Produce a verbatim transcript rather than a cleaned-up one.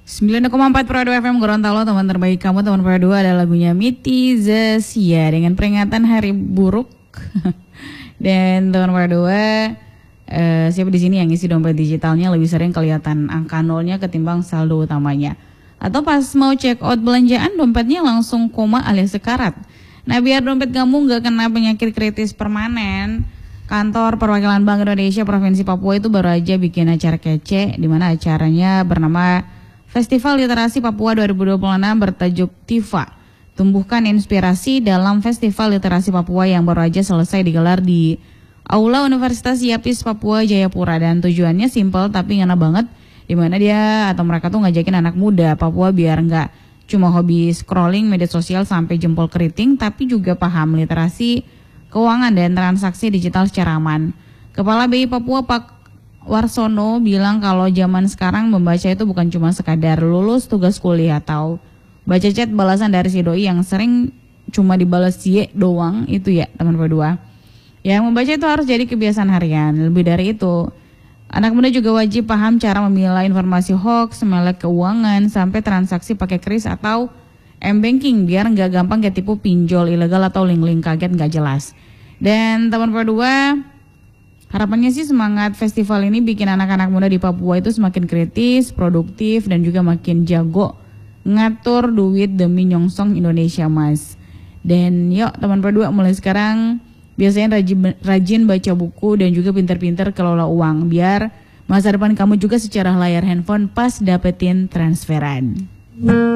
sembilan koma empat Pro dua F M Gorontalo, teman terbaik kamu. Teman Pro dua ada lagunya Miti Zasia dengan peringatan Hari Buruk. Dan teman Pro dua, uh, siapa di sini yang isi dompet digitalnya lebih sering kelihatan angka nolnya ketimbang saldo utamanya? Atau pas mau check out belanjaan dompetnya langsung koma alias sekarat? Nah, biar dompet kamu nggak kena penyakit kritis permanen, Kantor Perwakilan Bank Indonesia Provinsi Papua itu baru aja bikin acara kece, di mana acaranya bernama Festival Literasi Papua dua ribu dua puluh enam bertajuk TIFA, Tumbuhkan Inspirasi dalam Festival Literasi Papua yang baru aja selesai digelar di Aula Universitas Yapis Papua Jayapura. Dan tujuannya simpel tapi ngena banget, di mana dia atau mereka tuh ngajakin anak muda Papua biar nggak cuma hobi scrolling media sosial sampai jempol keriting, tapi juga paham literasi keuangan dan transaksi digital secara aman. Kepala B I Papua Pak Warsono bilang kalau zaman sekarang membaca itu bukan cuma sekadar lulus tugas kuliah atau baca chat balasan dari si doi yang sering cuma dibalas Y doang itu ya teman berdua. Yang membaca itu harus jadi kebiasaan harian. Lebih dari itu, anak muda juga wajib paham cara memilah informasi hoax, melek keuangan, sampai transaksi pakai kris atau M-banking biar nggak gampang ketipu pinjol ilegal atau link-link kaget nggak jelas. Dan teman berdua, harapannya sih semangat festival ini bikin anak-anak muda di Papua itu semakin kritis, produktif, dan juga makin jago ngatur duit demi nyongsong Indonesia Mas. Dan yuk teman berdua, mulai sekarang biasanya rajin, rajin baca buku dan juga pintar-pintar kelola uang biar masa depan kamu juga secara layar handphone pas dapetin transferan.